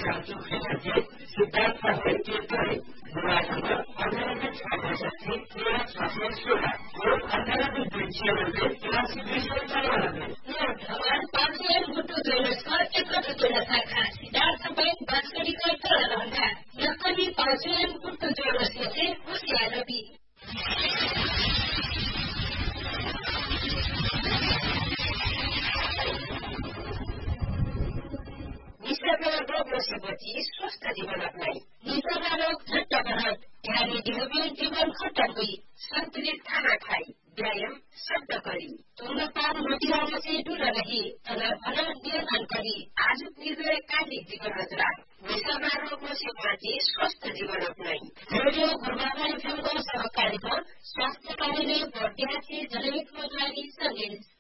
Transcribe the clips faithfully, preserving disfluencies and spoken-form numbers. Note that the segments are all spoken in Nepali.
सिद्धार्थ वैद्य बुरा नंबर पंद्रह छात्र तेरह शासन सोलह और पंद्रह विद्यार्थी तिरासी विषय चलावे भगवान पार्थिव गुट्टू जोइलसको एकत्र केला शाखा सिद्धार्थ बैंक बास्करीको तल रहँदा नक्कली पार्थिव गुट्टू जोइलसले होसियार रवि निसर्गमा रोग नसेपछि स्वस्थ जीवन अपनाई निसर्ग रोग झट्ट बढत ध्यानी ढिलोबियो जीवन खट्टुई सन्तुलित खाना खाई व्यायाम शब्द करी धूम्रपान मदिरा से दूर रही तनाव नियन्त्रण करी आजुक निर्दय कार्य जीवन रचना निसर्ग रोग नसेपछि स्वस्थ जीवन अपनाई रेडियो गुरुबाबा एफएमको सहकारीमा स्वास्थ्य कार्यालय बर्दियासी जनहित मोर्चाली सन्देश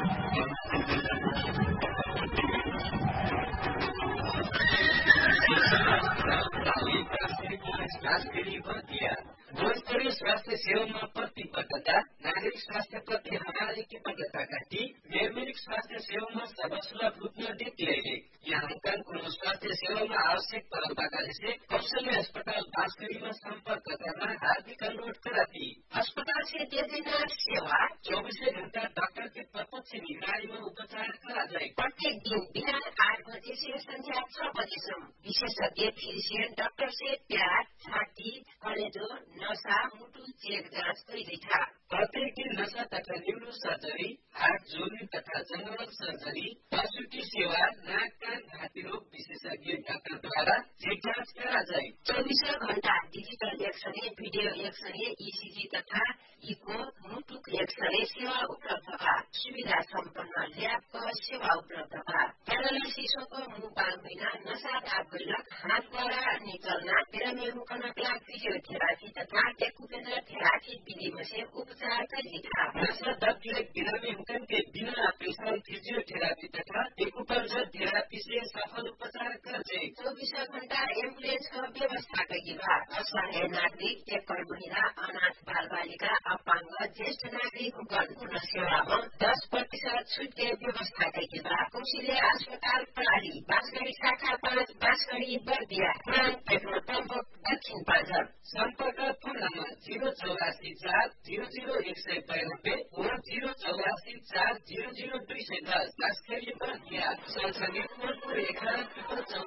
गुणस्तरीय स्वास्थ्य सेवामा प्रतिबद्धता नागरिक स्वास्थ्य प्रति हमारी प्रतिबद्धता टी निर्मित स्वास्थ्य सेवामा सर्वसुलभ रूपमा देखिए यहाँ कुनै स्वास्थ्य सेवामा आवश्यक परम्परा जैसे कौशल्य अस्पताल बाँसगढीमा सम्पर्क गर्न हार्दिक अनुरोध कराती अस्पताल से दिए सेवा चौबीसै घण्टा डाक्टर के प्रत्यक्ष निगरानीमा उपचार करा जाए प्रत्येक दिन बिहान आठ बजे से संध्या छ बजेसम्म विशेषज्ञ फिजिशियन डाक्टर से प्यार छाती कलेजो नशा मुटु चेक जाँच गरिँदैछ प्रत्येक दिन नशा तथा न्यूरो सर्जरी हार्ट जोर्नी तथा जनरल सर्जरी प्रसुति सेवा नाक कान घाँटी रोग विशेषज्ञ डाक्टरद्वारा चेक जाँच करा जाए चौबीसों घण्टा digital x-ray video x-ray ECG तथा इको मुटुक एक्सरे सेवा उपलब्ध बा सुविधा सम्पन्न ल्याबको सेवा उपलब्ध बा प्यारालाइसिसको मुख बाङ बिना नशा दाब गैलक हातद्वारा निकलना बिरामी मुकनकला फिजियोथेरापी तथा एक्युपेन्सर थेरापी विधिमा से उपचार गरिदिन्छ नशा दर्दीले बिरामी हुकन के बिना ऑपरेशन फिजियोथेरापी तथा एक्युपेन्सर थेरापी से सफल उपचार गर्छे चौबीसों घण्टा एम्बुलेन्सको व्यवस्था गरिबा असहाय नागरिक एकल महिला अनाथ बालबालिका अपाङ्ग ज्येष्ठ नागरिक हुकन पूर्ण सेवामा दस प्रतिशत छुटके व्यवस्था गरिबा कौशल्य अस्पताल प्रणाली बाँसगढी शाखा पाँच बाँसगढी बर्दिया पुरान पेट्रोल पम्प दक्षिण पाँचर सम्पर्क फोन नम्बर जीरो चौरासी चार जीरो जीरो एक सय बयानब्बे वा जीरो चौरासी चार जीरो जीरो दुई सय दस बाँसगढी बर्दिया सँगसँगै फोनको एघार